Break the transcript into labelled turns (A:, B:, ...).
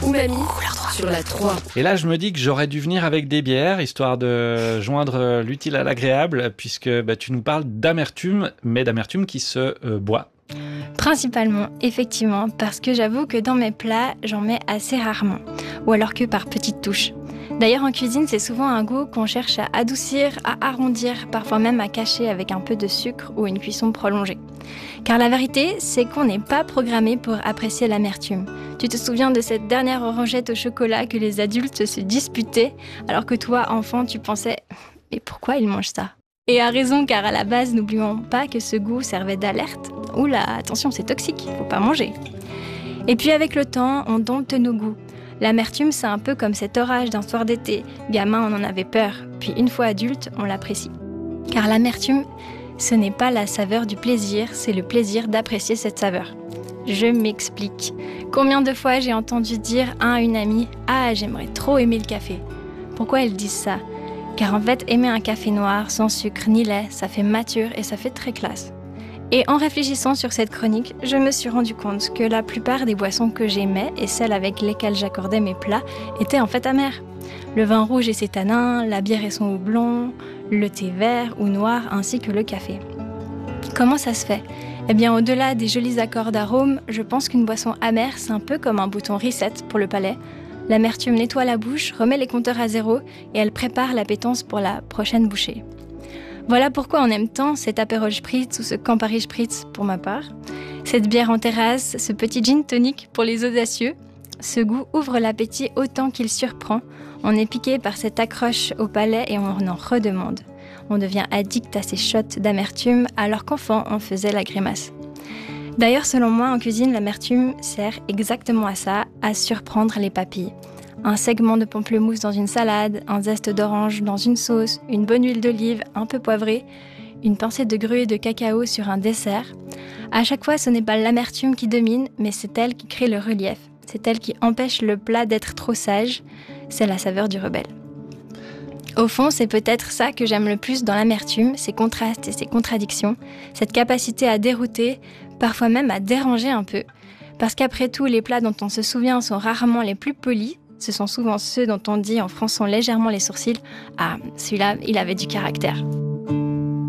A: Umami sur la 3.
B: Et là, je me dis que j'aurais dû venir avec des bières, histoire de joindre l'utile à l'agréable, puisque tu nous parles d'amertume, mais d'amertume qui se boit.
C: Principalement, effectivement, parce que j'avoue que dans mes plats, j'en mets assez rarement, ou alors que par petites touches. D'ailleurs, en cuisine, c'est souvent un goût qu'on cherche à adoucir, à arrondir, parfois même à cacher avec un peu de sucre ou une cuisson prolongée. Car la vérité, c'est qu'on n'est pas programmé pour apprécier l'amertume. Tu te souviens de cette dernière orangette au chocolat que les adultes se disputaient, alors que toi, enfant, tu pensais « mais pourquoi ils mangent ça ?» Et à raison, car à la base, n'oublions pas que ce goût servait d'alerte. Oula, attention, c'est toxique, faut pas manger. Et puis avec le temps, on dompte nos goûts. L'amertume, c'est un peu comme cet orage d'un soir d'été. Gamin, on en avait peur, puis une fois adulte, on l'apprécie. Car l'amertume, ce n'est pas la saveur du plaisir, c'est le plaisir d'apprécier cette saveur. Je m'explique. Combien de fois j'ai entendu dire à une amie « Ah, j'aimerais trop aimer le café ». Pourquoi elles disent ça ? Car en fait, aimer un café noir, sans sucre ni lait, ça fait mature et ça fait très classe. Et en réfléchissant sur cette chronique, je me suis rendu compte que la plupart des boissons que j'aimais et celles avec lesquelles j'accordais mes plats étaient en fait amères. Le vin rouge et ses tanins, la bière et son houblon, le thé vert ou noir ainsi que le café. Comment ça se fait ? Eh bien, au-delà des jolis accords d'arômes, je pense qu'une boisson amère, c'est un peu comme un bouton reset pour le palais. L'amertume nettoie la bouche, remet les compteurs à zéro et elle prépare l'appétence pour la prochaine bouchée. Voilà pourquoi on aime tant cet Aperol Spritz ou ce Campari Spritz pour ma part. Cette bière en terrasse, ce petit gin tonic pour les audacieux. Ce goût ouvre l'appétit autant qu'il surprend. On est piqué par cette accroche au palais et on en redemande. On devient addict à ces shots d'amertume alors qu'enfant on faisait la grimace. D'ailleurs, selon moi, en cuisine, l'amertume sert exactement à ça, à surprendre les papilles. Un segment de pamplemousse dans une salade, un zeste d'orange dans une sauce, une bonne huile d'olive un peu poivrée, une pincée de gruyère de cacao sur un dessert. À chaque fois, ce n'est pas l'amertume qui domine, mais c'est elle qui crée le relief. C'est elle qui empêche le plat d'être trop sage. C'est la saveur du rebelle. Au fond, c'est peut-être ça que j'aime le plus dans l'amertume, ces contrastes et ces contradictions, cette capacité à dérouter, parfois même à déranger un peu. Parce qu'après tout, les plats dont on se souvient sont rarement les plus polis. Ce sont souvent ceux dont on dit en fronçant légèrement les sourcils « Ah, celui-là, il avait du caractère ».